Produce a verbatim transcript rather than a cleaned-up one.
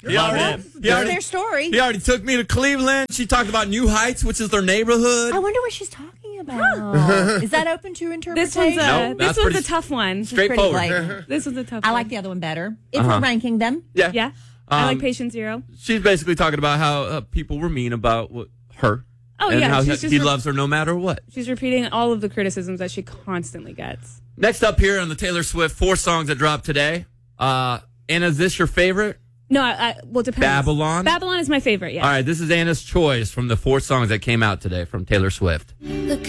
He already, he That's already, their story. he already took me to Cleveland. She talked about New Heights, which is their neighborhood. I wonder what she's talking about. Is that open to This interpretation? one's a, No, this that's one's pretty a tough one. Straightforward. Pretty This one's a tough I one. like the other one better. If Uh-huh. we're ranking them. Yeah. Yeah. I Um, like Patient Zero. She's basically talking about how uh, people were mean about what, her. Oh, and yeah, how she's he, just he re- loves her no matter what. She's repeating all of the criticisms that she constantly gets. Next up here on the Taylor Swift four songs that dropped today. Uh, Anna, is this your favorite? No, I, I, well, it depends. Babylon? Babylon is my favorite, yeah. All right, this is Anna's choice from the four songs that came out today from Taylor Swift. Look